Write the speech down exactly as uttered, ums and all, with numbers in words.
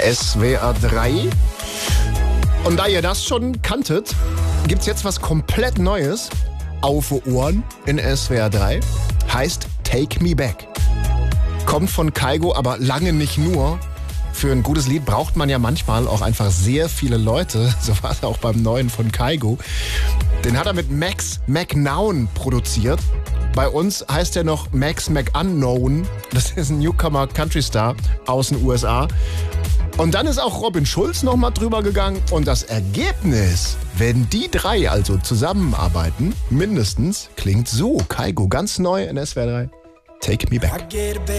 S W R drei. Und da ihr das schon kanntet, gibt's jetzt was komplett Neues auf Ohren in S W R drei. Heißt Take Me Back. Kommt von Kygo, aber lange nicht nur. Für ein gutes Lied braucht man ja manchmal auch einfach sehr viele Leute. So war es auch beim neuen von Kygo. Den hat er mit Max McNown produziert. Bei uns heißt er noch Max McUnknown. Das ist ein Newcomer Country Star aus den U S A. Und dann ist auch Robin Schulz nochmal drüber gegangen. Und das Ergebnis, wenn die drei also zusammenarbeiten, mindestens, klingt so. Kygo, ganz neu in S W R drei. Take Me Back.